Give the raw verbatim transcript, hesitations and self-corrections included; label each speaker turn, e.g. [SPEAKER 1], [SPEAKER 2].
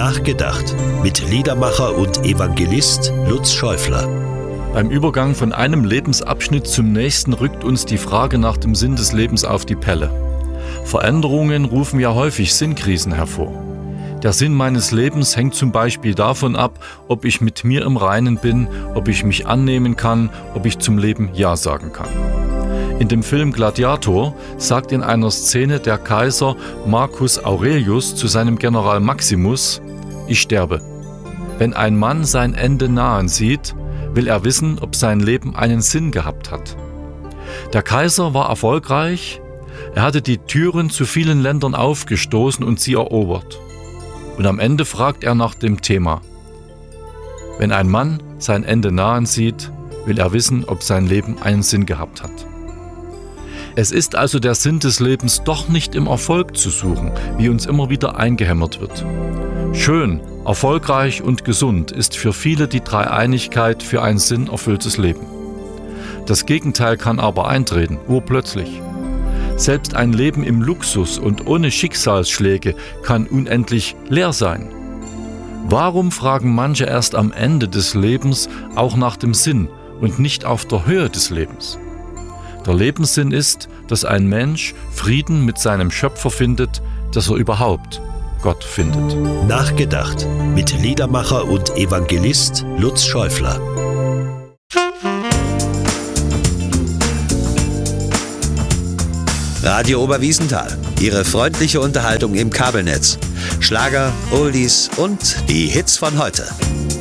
[SPEAKER 1] Nachgedacht mit Liedermacher und Evangelist Lutz Schäufler.
[SPEAKER 2] Beim Übergang von einem Lebensabschnitt zum nächsten rückt uns die Frage nach dem Sinn des Lebens auf die Pelle. Veränderungen rufen ja häufig Sinnkrisen hervor. Der Sinn meines Lebens hängt zum Beispiel davon ab, ob ich mit mir im Reinen bin, ob ich mich annehmen kann, ob ich zum Leben Ja sagen kann. In dem Film Gladiator sagt in einer Szene der Kaiser Marcus Aurelius zu seinem General Maximus: Ich sterbe. Wenn ein Mann sein Ende nahen sieht, will er wissen, ob sein Leben einen Sinn gehabt hat. Der Kaiser war erfolgreich, er hatte die Türen zu vielen Ländern aufgestoßen und sie erobert. Und am Ende fragt er nach dem Thema. Wenn ein Mann sein Ende nahen sieht, will er wissen, ob sein Leben einen Sinn gehabt hat. Es ist also der Sinn des Lebens doch nicht im Erfolg zu suchen, wie uns immer wieder eingehämmert wird. Schön, erfolgreich und gesund ist für viele die Dreieinigkeit für ein sinnerfülltes Leben. Das Gegenteil kann aber eintreten, urplötzlich. Selbst ein Leben im Luxus und ohne Schicksalsschläge kann unendlich leer sein. Warum fragen manche erst am Ende des Lebens auch nach dem Sinn und nicht auf der Höhe des Lebens? Der Lebenssinn ist, dass ein Mensch Frieden mit seinem Schöpfer findet, dass er überhaupt Gott findet.
[SPEAKER 1] Nachgedacht mit Liedermacher und Evangelist Lutz Schäufler. Radio Oberwiesenthal. Ihre freundliche Unterhaltung im Kabelnetz. Schlager, Oldies und die Hits von heute.